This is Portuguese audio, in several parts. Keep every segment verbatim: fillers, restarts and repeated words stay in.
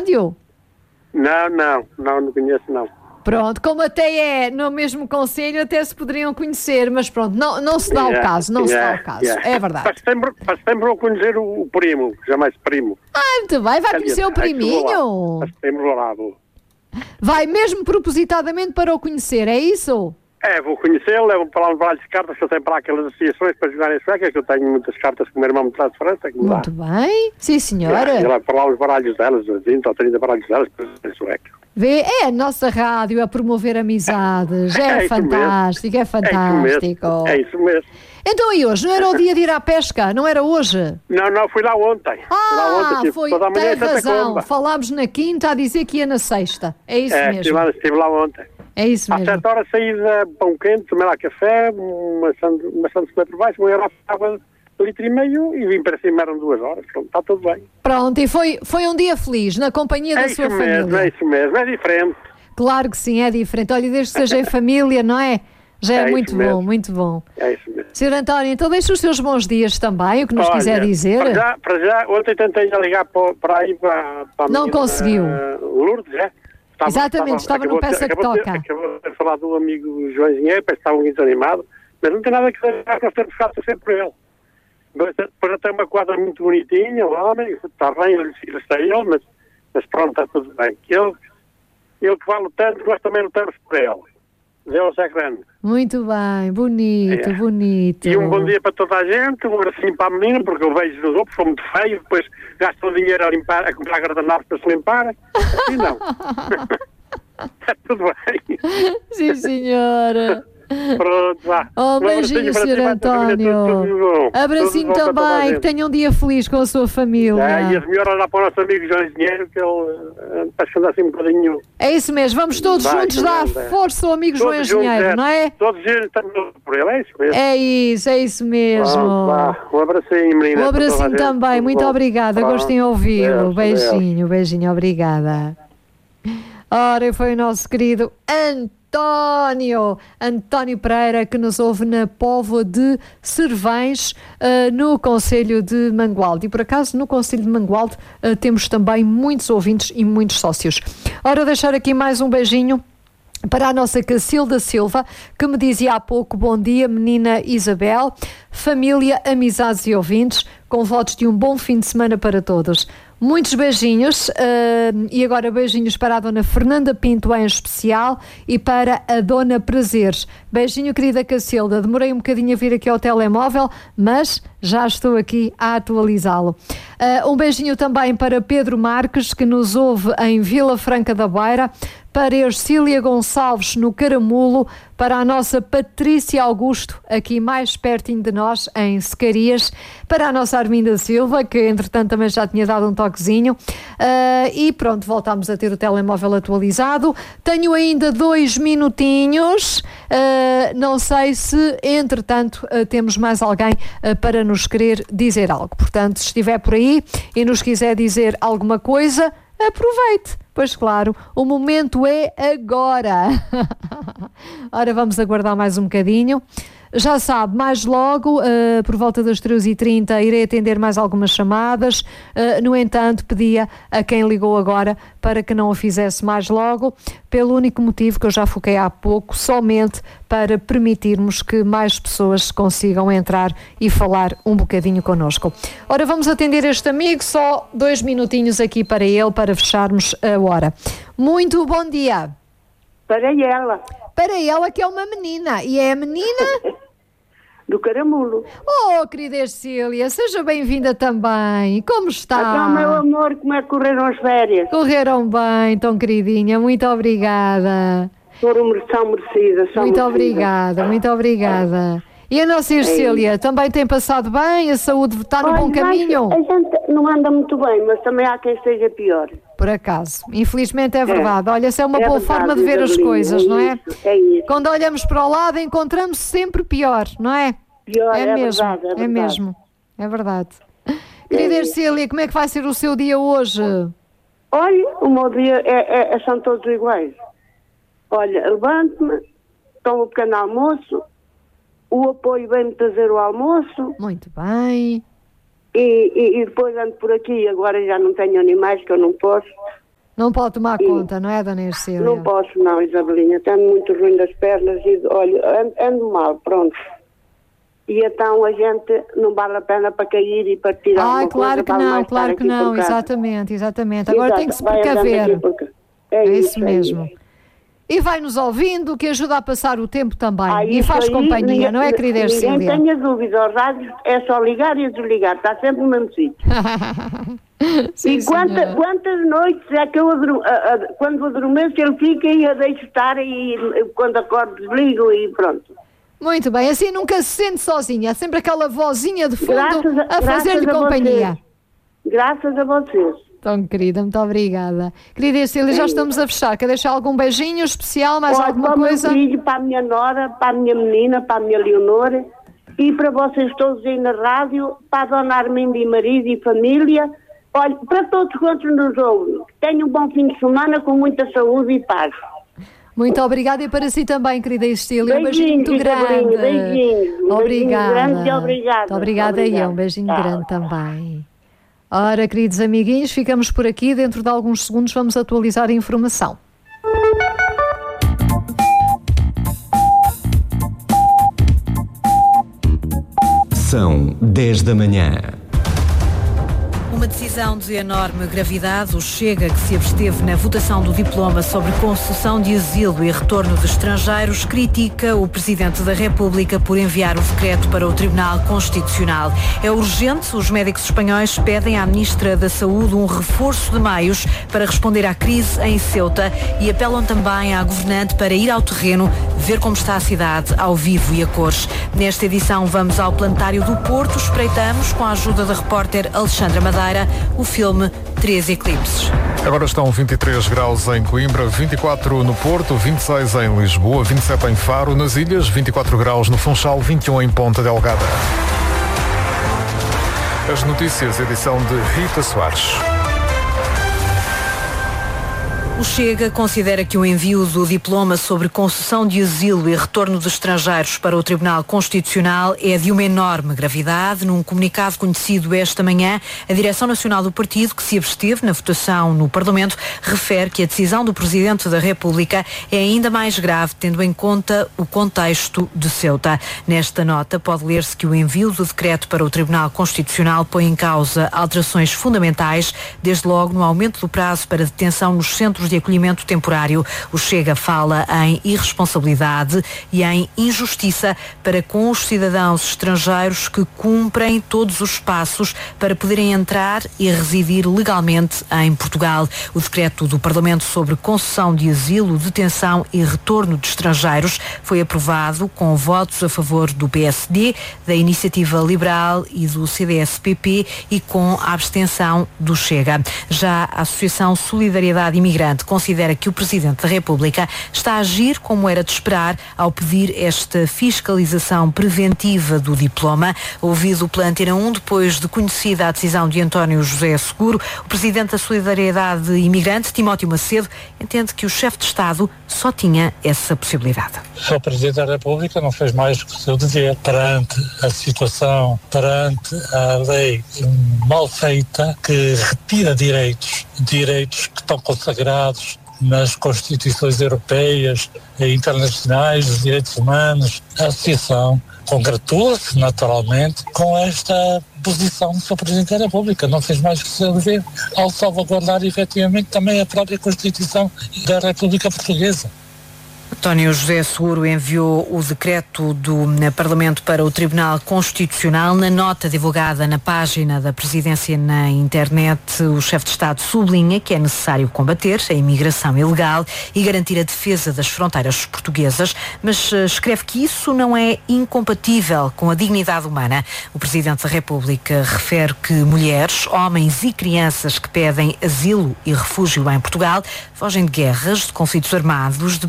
Cândido? Não, não, não, não conheço, não. Pronto, como até é no mesmo concelho, até se poderiam conhecer, mas pronto, não, não se dá Yeah, o caso, não yeah, se dá o caso, yeah. é verdade. Faz sempre, faz sempre vou conhecer o, o primo, jamais primo. Ah, muito bem, vai conhecer o priminho. Faz sempre vou lá, vou. Vai mesmo propositadamente para o conhecer, é isso? É, vou conhecê-lo, levo para lá um baralho de cartas, que eu tenho para lá aquelas associações para jogar em sueca, que eu tenho muitas cartas que o meu irmão me traz de França. Que me Muito dá. bem, sim senhora. É, eu levo para lá os baralhos delas, vinte ou trinta baralhos delas para jogar em sueca. Vê, é a nossa rádio a promover amizades, é, É isso fantástico, é fantástico. É isso mesmo. Então e hoje, não era o dia de ir à pesca, não era hoje? Não, não, fui lá ontem. Fui lá Ah, ontem, tive foi, toda a manhã tem em Santa razão, Comba. falámos na quinta a dizer que ia na sexta, é isso É, mesmo. estive lá, estive lá ontem. É isso Às mesmo. sete horas saí de pão quente, tomei lá café, uma sandes uma sandes por baixo, uma garrafa de água de litro e meio e vim para cima, eram duas horas. Pronto, está tudo bem. Pronto, e foi, foi um dia feliz, na companhia É da isso sua mesmo, família. é isso mesmo, é diferente. Claro que sim, é diferente. Olha, desde que seja em família, não é? Já é, É muito isso bom, mesmo. muito bom. É isso mesmo. senhor António, então deixa os seus bons dias também, o que nos Olha, quiser dizer. Para já, para já, ontem tentei ligar para, para aí, para, para a Não menina, conseguiu. uh, Lourdes, é? Estava, Exatamente, estava no acabou de ter- Peça que acabou de ter- Toca. Acabou de ter falado do amigo Joãozinho, parece que estava muito animado, mas não tem nada que ver com ter buscado sempre por ele. Mas depois tem uma quadra muito bonitinha, o homem, está bem, ele está ele, mas, mas pronto, está tudo bem. Ele, ele que vale tanto, nós também lutamos por ele. Deus é grande. Muito bem, bonito, É. bonito. E um bom dia para toda a gente, um abracinho para a menina, porque eu vejo nos outros, sou muito feio, depois gasto o dinheiro a limpar, a comprar guardanapos para se limpar. Assim não. Está tudo bem. Sim, senhora. Pronto, vá. Oh, um abracinho beijinho, para ti, senhor para a tua família, António. tudo- tudo bom. Abracinho Tudo bom para toda a também, que gente. tenha um dia feliz com a sua família. É, e as melhoras lá para o nosso amigo João Engenheiro, que ele uh, acho que anda assim um bocadinho. É isso mesmo, vamos todos Vai, juntos dar Fernanda, é. força ao amigo João Todos juntos, Engenheiro, não é? Todos juntos estamos por ele, é isso mesmo. É isso, é isso mesmo. Pronto, vá. Um abracinho, menina. Um para toda a abracinho gente. também, Tudo muito bom. obrigada, Pronto. gostei de ouvi-lo. Deus, Beijinho, beijinho, obrigada. Ora, foi o nosso querido António, António Pereira, que nos ouve na Póvoa de Servães, uh, no Concelho de Mangualde. E por acaso, no Concelho de Mangualde, uh, temos também muitos ouvintes e muitos sócios. Ora, deixar aqui mais um beijinho para a nossa Cacilda Silva, que me dizia há pouco: bom dia, menina Isabel, família, amizades e ouvintes, com votos de um bom fim de semana para todos. Muitos beijinhos, uh, e agora beijinhos para a dona Fernanda Pinto em especial e para a dona Prazeres. Beijinho, querida Cacilda, demorei um bocadinho a vir aqui ao telemóvel, mas já estou aqui a atualizá-lo. Uh, um beijinho também para Pedro Marques, que nos ouve em Vila Franca da Beira, para a Ercília Gonçalves no Caramulo, para a nossa Patrícia Augusto, aqui mais pertinho de nós, em Secarias, para a nossa Arminda Silva, que entretanto também já tinha dado um toquezinho, uh, e pronto, voltámos a ter o telemóvel atualizado. Tenho ainda dois minutinhos, uh, não sei se entretanto uh, temos mais alguém uh, para nos querer dizer algo. Portanto, se estiver por aí e nos quiser dizer alguma coisa, aproveite, pois claro, o momento é agora. Ora, vamos aguardar mais um bocadinho. Já sabe, mais logo, uh, por volta das treze e trinta, irei atender mais algumas chamadas. Uh, no entanto, pedia a quem ligou agora para que não o fizesse mais logo, pelo único motivo que eu já foquei há pouco, somente para permitirmos que mais pessoas consigam entrar e falar um bocadinho connosco. Ora, vamos atender este amigo, só dois minutinhos aqui para ele, para fecharmos a hora. Muito bom dia. Para ela, Para ela, que é uma menina, e é a menina... do Caramulo. Oh, querida Ercília, seja bem-vinda também. Como está? Então, meu amor, como é que correram as férias? Correram bem, tão queridinha. Muito obrigada. Foram, são merecidas, são Muito merecidas. obrigada, muito obrigada. E a nossa Ercília, também tem passado bem? A saúde está no Olha, bom mas caminho? A gente não anda muito bem, mas também há quem esteja pior. Por acaso. Infelizmente é verdade. Olha, essa é uma É boa verdade, forma de ver as Isabelinha, coisas, é não é? isso, é isso. Quando olhamos para o lado, encontramos sempre pior, não é? Pior, é, é mesmo, verdade, é verdade. mesmo. É verdade. Querida É. Ercília, como é que vai ser o seu dia hoje? Olha, o meu dia é, é- são todos iguais. Olha, levanto-me, tomo um pequeno almoço, o apoio vem-me trazer o almoço Muito bem. e, e- e depois ando por aqui. Agora já não tenho animais, que eu não posso. Não pode tomar E conta, não é, dona Ercília? não posso não, Isabelinha, tenho muito ruim das pernas e, olha, ando, ando mal, pronto. E então a gente não vale a pena para cair e para tirar Ah, alguma claro coisa, que vale não, mais claro estar que aqui não, por casa. exatamente, exatamente. Agora Exato, tem que se vai andando precaver. aqui por casa. É, É isso, isso é mesmo. isso. E vai nos ouvindo, que ajuda a passar o tempo também. Ah, e isso faz aí, companhia, ninguém- não é, querida Ninguém Ercília? tenha dúvida, ao rádio é só ligar e desligar, está sempre no mesmo sítio. Sim, E quanta, senhora. quantas noites é que eu adorme, a, a, quando adormeço ele fica e eu deixo estar e quando acordo desligo e pronto. Muito bem, assim nunca se sente sozinha. Há sempre aquela vozinha de fundo Graças a, a fazer-lhe graças a companhia. vocês. Graças a vocês. Tão querida, muito obrigada. Querida Ercília, já Sim. estamos a fechar. Quer deixar algum beijinho especial, mais Olha, alguma para o meu coisa? filho, para a minha nora, para a minha menina, para a minha Leonor e para vocês todos aí na rádio, para a dona Arminda e marido e família. Olha, para todos quantos nos ouvem, tenham um bom fim de semana com muita saúde e paz. Muito obrigada e para si também, querida Ercília. Um beijinho Beijinhos, muito grande. Isabelinha, beijinhos. Obrigada. Beijinhos grandes e obrigada. Muito obrigada e eu. Um beijinho Tchau. grande também. Ora, queridos amiguinhos, ficamos por aqui. Dentro de alguns segundos vamos atualizar a informação. São dez da manhã. Uma decisão de enorme gravidade. O Chega, que se absteve na votação do diploma sobre concessão de asilo e retorno de estrangeiros, critica o Presidente da República por enviar o decreto para o Tribunal Constitucional. É urgente. Os médicos espanhóis pedem à Ministra da Saúde um reforço de meios para responder à crise em Ceuta e apelam também à governante para ir ao terreno ver como está a cidade ao vivo e a cores. Nesta edição vamos ao Planetário do Porto. Espreitamos, com a ajuda da repórter Alexandra Madeira, o filme Três Eclipses. Agora estão vinte e três graus em Coimbra, vinte e quatro no Porto, vinte e seis em Lisboa, vinte e sete em Faro, nas Ilhas, vinte e quatro graus no Funchal, vinte e um em Ponta Delgada. As notícias, edição de Rita Soares. O Chega considera que o envio do diploma sobre concessão de asilo e retorno de estrangeiros para o Tribunal Constitucional é de uma enorme gravidade. Num comunicado conhecido esta manhã, a Direção Nacional do Partido, que se absteve na votação no Parlamento, refere que a decisão do Presidente da República é ainda mais grave, tendo em conta o contexto de Ceuta. Nesta nota pode ler-se que o envio do decreto para o Tribunal Constitucional põe em causa alterações fundamentais, desde logo no aumento do prazo para detenção nos centros de acolhimento temporário. O Chega fala em irresponsabilidade e em injustiça para com os cidadãos estrangeiros que cumprem todos os passos para poderem entrar e residir legalmente em Portugal. O decreto do Parlamento sobre concessão de asilo, detenção e retorno de estrangeiros foi aprovado com votos a favor do P S D, da Iniciativa Liberal e do C D S P P e com a abstenção do Chega. Já a Associação Solidariedade Imigrante considera que o Presidente da República está a agir como era de esperar ao pedir esta fiscalização preventiva do diploma. Ouvido pela Antena um, depois de conhecida a decisão de António José Seguro, o Presidente da Solidariedade Imigrante, Timóteo Macedo, entende que o chefe de Estado só tinha essa possibilidade. O Presidente da República não fez mais que o seu dever perante a situação, perante a lei mal feita que retira direitos, direitos que estão consagrados nas constituições europeias e internacionais dos direitos humanos. A Associação congratula-se naturalmente com esta posição do seu Presidente da República. Não fez mais que o seu dever ao salvaguardar efetivamente também a própria Constituição da República Portuguesa. António José Seguro enviou o decreto do Parlamento para o Tribunal Constitucional. Na nota divulgada na página da Presidência na internet, o chefe de Estado sublinha que é necessário combater a imigração ilegal e garantir a defesa das fronteiras portuguesas, mas escreve que isso não é incompatível com a dignidade humana. O Presidente da República refere que mulheres, homens e crianças que pedem asilo e refúgio em Portugal fogem de guerras, de conflitos armados, de perseguições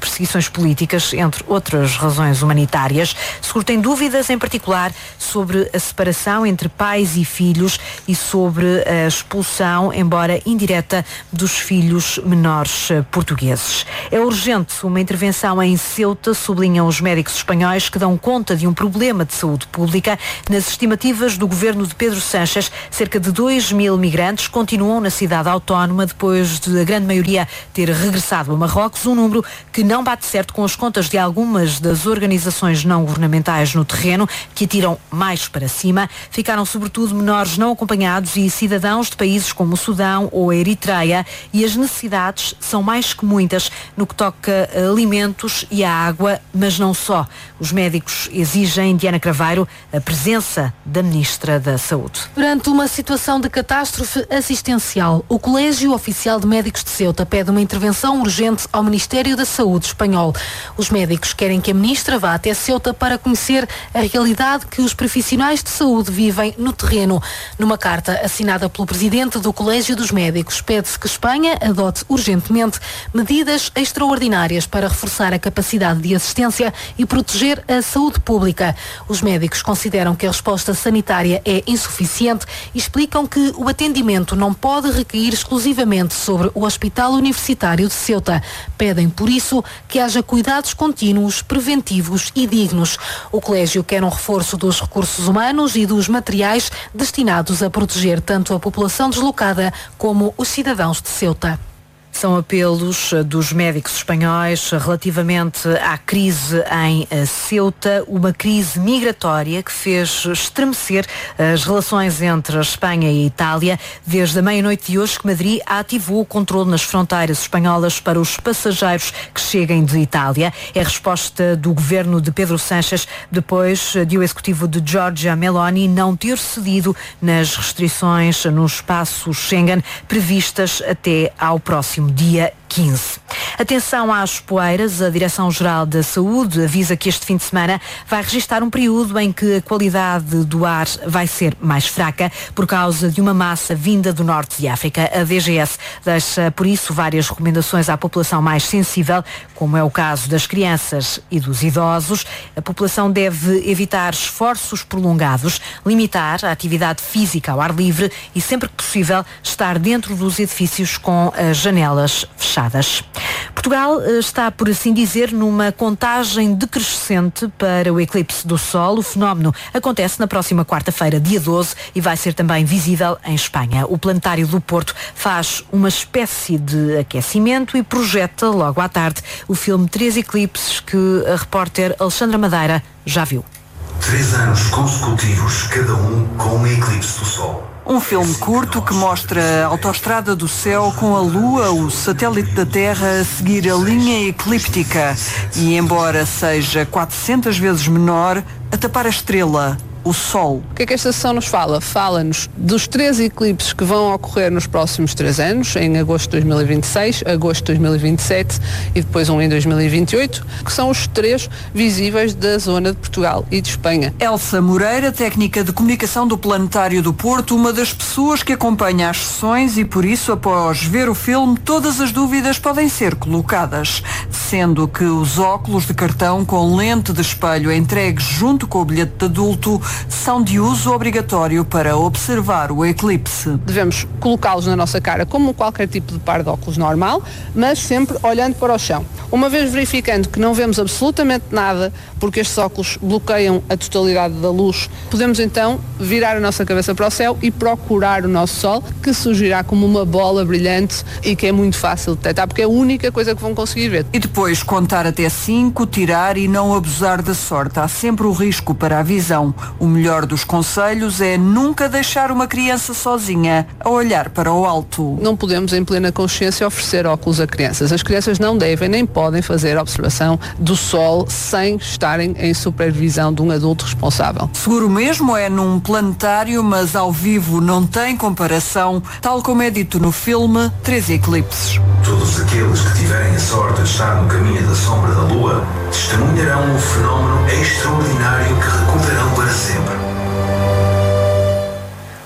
políticas, entre outras razões humanitárias. Seguro tem dúvidas, em particular, sobre a separação entre pais e filhos e sobre a expulsão, embora indireta, dos filhos menores portugueses. É urgente uma intervenção em Ceuta, sublinham os médicos espanhóis, que dão conta de um problema de saúde pública. Nas estimativas do governo de Pedro Sánchez, cerca de dois mil migrantes continuam na cidade autónoma depois de a grande maioria ter regressado a Marrocos, um número que não bate certo com as contas de algumas das organizações não governamentais no terreno, que atiram mais para cima. Ficaram sobretudo menores não acompanhados e cidadãos de países como o Sudão ou a Eritreia, e as necessidades são mais que muitas no que toca a alimentos e a água, mas não só. Os médicos exigem, Diana Craveiro, a presença da Ministra da Saúde. Perante uma situação de catástrofe assistencial, o Colégio Oficial de Médicos de Ceuta pede uma intervenção urgente ao Ministério da Saúde espanhol. Os médicos querem que a Ministra vá até Ceuta para conhecer a realidade que os profissionais de saúde vivem no terreno. Numa carta assinada pelo Presidente do Colégio dos Médicos, pede-se que Espanha adote urgentemente medidas extraordinárias para reforçar a capacidade de assistência e proteger a saúde pública. Os médicos consideram que a resposta sanitária é insuficiente e explicam que o atendimento não pode recair exclusivamente sobre o Hospital Universitário de Ceuta. Pedem, por isso, que haja cuidados contínuos, preventivos e dignos. O colégio quer um reforço dos recursos humanos e dos materiais destinados a proteger tanto a população deslocada como os cidadãos de Ceuta. São apelos dos médicos espanhóis relativamente à crise em Ceuta, uma crise migratória que fez estremecer as relações entre a Espanha e a Itália. Desde a meia-noite de hoje que Madrid ativou o controle nas fronteiras espanholas para os passageiros que cheguem de Itália. É a resposta do governo de Pedro Sánchez depois de o executivo de Giorgia Meloni não ter cedido nas restrições no espaço Schengen previstas até ao próximo dia quinze. Atenção às poeiras. A Direção-Geral da Saúde avisa que este fim de semana vai registrar um período em que a qualidade do ar vai ser mais fraca por causa de uma massa vinda do norte de África. A D G S deixa, por isso, várias recomendações à população mais sensível, como é o caso das crianças e dos idosos. A população deve evitar esforços prolongados, limitar a atividade física ao ar livre e, sempre que possível, estar dentro dos edifícios com as janelas fechadas. Portugal está, por assim dizer, numa contagem decrescente para o eclipse do Sol. O fenómeno acontece na próxima quarta-feira, dia doze, e vai ser também visível em Espanha. O Planetário do Porto faz uma espécie de aquecimento e projeta logo à tarde o filme Três Eclipses, que a repórter Alexandra Madeira já viu. Três anos consecutivos, cada um com um eclipse do Sol. Um filme curto que mostra a autoestrada do céu com a Lua, o satélite da Terra, a seguir a linha eclíptica e, embora seja quatrocentas vezes menor, a tapar a estrela, o Sol. O que é que esta sessão nos fala? Fala-nos dos três eclipses que vão ocorrer nos próximos três anos, em agosto de dois mil e vinte e seis, agosto de dois mil e vinte e sete e depois um em dois mil e vinte e oito, que são os três visíveis da zona de Portugal e de Espanha. Elsa Moreira, técnica de comunicação do Planetário do Porto, uma das pessoas que acompanha as sessões e, por isso, após ver o filme, todas as dúvidas podem ser colocadas, sendo que os óculos de cartão com lente de espelho entregues junto com o bilhete de adulto são de uso obrigatório para observar o eclipse. Devemos colocá-los na nossa cara como qualquer tipo de par de óculos normal, mas sempre olhando para o chão. Uma vez verificando que não vemos absolutamente nada, porque estes óculos bloqueiam a totalidade da luz, podemos então virar a nossa cabeça para o céu e procurar o nosso Sol, que surgirá como uma bola brilhante e que é muito fácil de detectar, porque é a única coisa que vão conseguir ver. E depois contar até cinco, tirar e não abusar da sorte. Há sempre o risco para a visão. O melhor dos conselhos é nunca deixar uma criança sozinha a olhar para o alto. Não podemos, em plena consciência, oferecer óculos a crianças. As crianças não devem nem podem fazer a observação do Sol sem estarem em supervisão de um adulto responsável. Seguro mesmo é num planetário, mas ao vivo não tem comparação, tal como é dito no filme Três Eclipses. Todos aqueles que tiverem a sorte de estar no caminho da sombra da Lua testemunharão um fenómeno extraordinário que recordarão para sempre.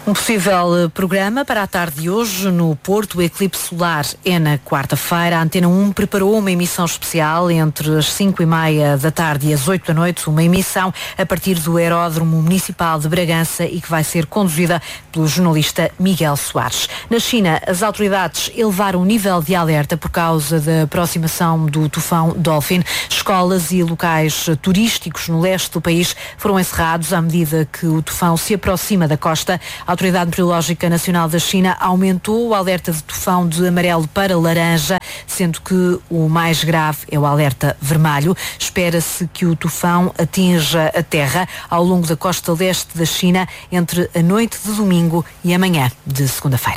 Um possível programa para a tarde de hoje no Porto. O eclipse solar é na quarta-feira. A Antena um preparou uma emissão especial entre as cinco e meia da tarde e as oito da noite. Uma emissão a partir do Aeródromo Municipal de Bragança e que vai ser conduzida pelo jornalista Miguel Soares. Na China, as autoridades elevaram o nível de alerta por causa da aproximação do tufão Dolphin. Escolas e locais turísticos no leste do país foram encerrados à medida que o tufão se aproxima da costa. A Autoridade Meteorológica Nacional da China aumentou o alerta de tufão de amarelo para laranja, sendo que o mais grave é o alerta vermelho. Espera-se que o tufão atinja a terra ao longo da costa leste da China entre a noite de domingo e a manhã de segunda-feira.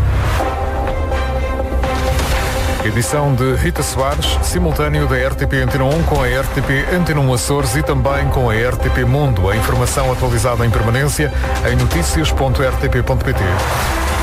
Edição de Rita Soares, simultâneo da R T P Antena um com a R T P Antena um Açores e também com a R T P Mundo. A informação atualizada em permanência em notícias ponto r t p ponto p t.